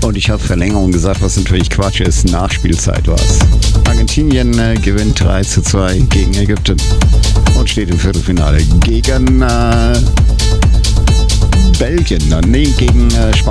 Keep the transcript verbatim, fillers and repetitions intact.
Und ich habe Verlängerung gesagt, was natürlich Quatsch ist. Nachspielzeit war es. Argentinien äh, gewinnt drei zu zwei gegen Ägypten und steht im Viertelfinale gegen äh, Belgien. Nee, gegen äh, Spanien.